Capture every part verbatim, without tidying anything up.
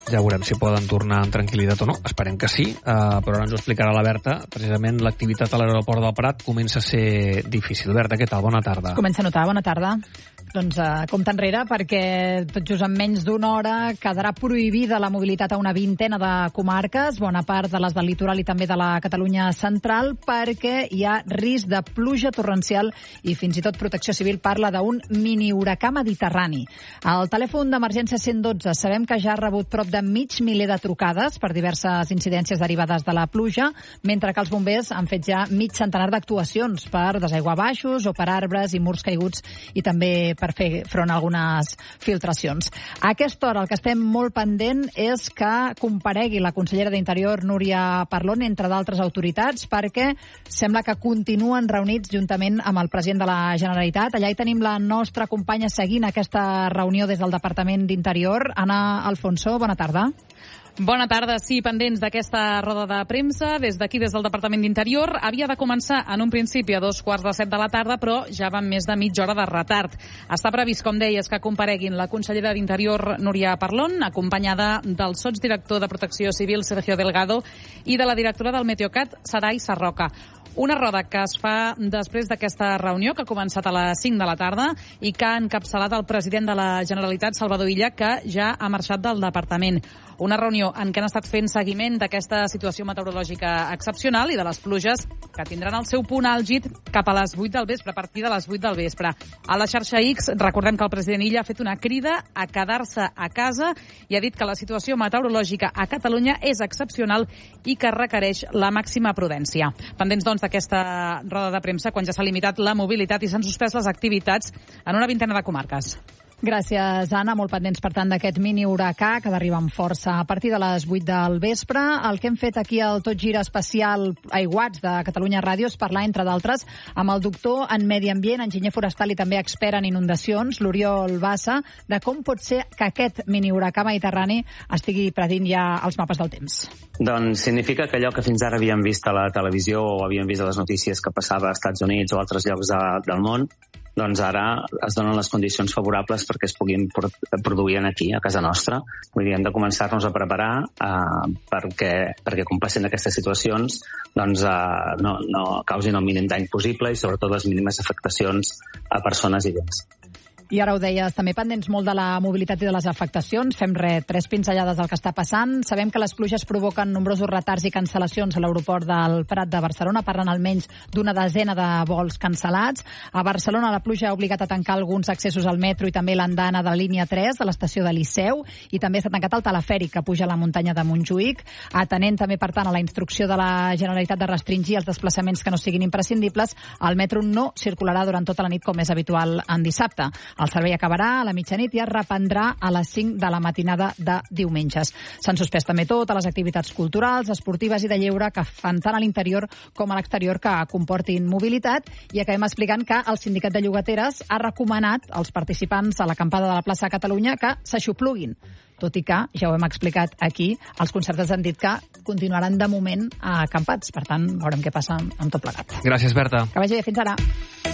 Ja veurem si poden tornar amb tranquil·litat o no. Esperem que sí, eh, però ara ens ho explicarà la Berta. Precisament l'activitat a l'aeroport del Prat comença a ser difícil. Berta, què tal? Bona tarda. Es comença a notar, bona tarda. Doncs uh, compte enrere, perquè tot just en menys d'una hora quedarà prohibida la mobilitat a una vintena de comarques, bona part de les del litoral i també de la Catalunya central, perquè hi ha risc de pluja torrencial i fins i tot Protecció Civil parla d'un mini huracà mediterrani. Al telèfon d'emergència cent dotze sabem que ja ha rebut prop de mig miler de trucades per diverses incidències derivades de la pluja, mentre que els bombers han fet ja mig centenar d'actuacions per desaiguar baixos o per arbres i murs caiguts i també per fer front a algunes filtracions. A aquesta hora el que estem molt pendent és que comparegui la consellera d'Interior, Núria Parlon, entre d'altres autoritats, perquè sembla que continuen reunits juntament amb el president de la Generalitat. Allà hi tenim la nostra companya seguint aquesta reunió des del Departament d'Interior. Anna Alfonso, bona tarda. Bona tarda, sí, pendents d'aquesta roda de premsa, des d'aquí, des del Departament d'Interior. Havia de començar en un principi a dos quarts de set de la tarda, però ja va més de mitja hora de retard. Està previst, com deies, que compareguin la consellera d'Interior, Núria Parlon, acompanyada del sotsdirector de Protecció Civil, Sergio Delgado, i de la directora del Meteocat, Saray Sarroca. Una roda que es fa després d'aquesta reunió, que ha començat a les cinc de la tarda i que ha encapçalat el president de la Generalitat, Salvador Illa, que ja ha marxat del departament. Una reunió en què han estat fent seguiment d'aquesta situació meteorològica excepcional i de les pluges que tindran el seu punt àlgid cap a les vuit del vespre, a partir de les vuit del vespre. A la xarxa X, recordem que el president Illa ha fet una crida a quedar-se a casa i ha dit que la situació meteorològica a Catalunya és excepcional i que requereix la màxima prudència. Pendents, doncs, d'aquesta roda de premsa, quan ja s'ha limitat la mobilitat i s'han suspès les activitats en una vintena de comarques. Gràcies, Anna. Molt pendents, per tant, d'aquest mini huracà que arriba amb força a partir de les vuit del vespre. El que hem fet aquí al Tot Gira especial Aiguats de Catalunya Ràdio és parlar, entre d'altres, amb el doctor en Medi Ambient, enginyer forestal i també expert en inundacions, l'Oriol Bassa, de com pot ser que aquest mini huracà mediterrani estigui predint ja els mapes del temps. Doncs significa que allò que fins ara havíem vist a la televisió o havíem vist a les notícies que passava als Estats Units o a altres llocs de, del món, doncs ara es donen les condicions favorables perquè es puguin produir aquí, a casa nostra. Vull dir, hem de començar-nos a preparar eh, perquè, perquè quan passin aquestes situacions doncs, eh, no, no causin el mínim dany possible i sobretot les mínimes afectacions a persones i béns. I ara ho deies, també pendents molt de la mobilitat i de les afectacions. Fem re, tres pinzellades del que està passant. Sabem que les pluges provoquen nombrosos retards i cancel·lacions a l'aeroport del Prat de Barcelona. Parlen almenys d'una desena de vols cancel·lats. A Barcelona la pluja ha obligat a tancar alguns accessos al metro i també l'andana de la línia tres de l'estació de Liceu, i també s'ha tancat el telefèric que puja a la muntanya de Montjuïc, atenent també, per tant, a la instrucció de la Generalitat de restringir els desplaçaments que no siguin imprescindibles. El metro no circularà durant tota la nit com és habitual en dissabte. El servei acabarà a la mitjanit i es reprendrà a les cinc de la matinada de diumenges. S'han suspès també totes les activitats culturals, esportives i de lleure que fan tant a l'interior com a l'exterior que comportin mobilitat, i acabem explicant que el sindicat de llogateres ha recomanat als participants a l'acampada de la plaça de Catalunya que s'aixopluguin. Tot i que, ja ho hem explicat aquí, els concertats han dit que continuaran de moment acampats. Per tant, veurem què passa amb tot plegat. Gràcies, Berta. Que vagi bé, fins ara.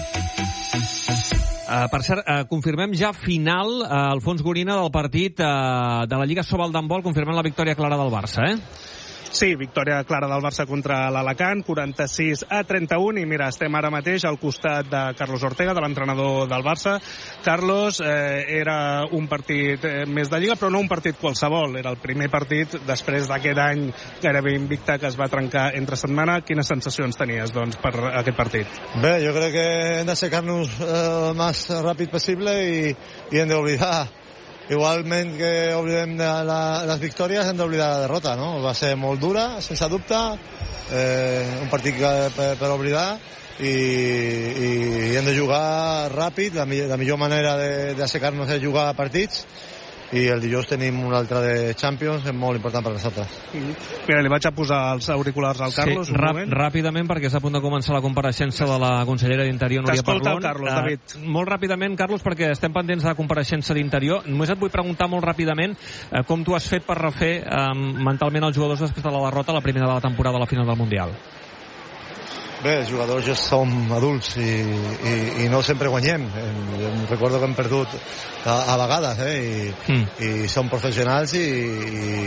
Uh, per cert, uh, confirmem ja final uh, Alfons Gorina del partit uh, de la Lliga Sobal d'handbol, confirmem la victòria clara del Barça, eh? Sí, victòria clara del Barça contra l'Alacant, quaranta-sis a trenta-un, i mira, estem ara mateix al costat de Carlos Ortega, de l'entrenador del Barça. Carlos, eh, era un partit eh, més de Lliga, però no un partit qualsevol, era el primer partit després d'aquest any gairebé invicte que es va trencar entre setmana. Quines sensacions tenies, doncs, per aquest partit? Bé, jo crec que hem de secar-nos eh, el més ràpid possible i, i hem d'oblidar. Igualment que oblidem de la, les victòries, hem d'oblidar la derrota, no? Va ser molt dura, sense dubte, eh, un partit que, per, per oblidar, i, i hem de jugar ràpid. La, la millor manera d'assecar-nos és jugar partits, i el dijous tenim un altre de Champions, és molt important per nosaltres. Mm-hmm. Mira, li vaig a posar els auriculars al Carlos, sí, un rap, moment. Ràpidament, perquè és a punt de començar la compareixença de la consellera d'Interior, Núria Parlon. T'escolta el Carlos, uh, David. Molt ràpidament, Carlos, perquè estem pendents de la compareixença d'Interior. Només et vull preguntar molt ràpidament uh, com tu has fet per refer um, mentalment els jugadors després de la derrota a la primera de la temporada a la final del Mundial. Bé, els jugadors ja som adults i, i, i no sempre guanyem. Em recordo que hem perdut a, a vegades, eh? I, mm. i som professionals i, i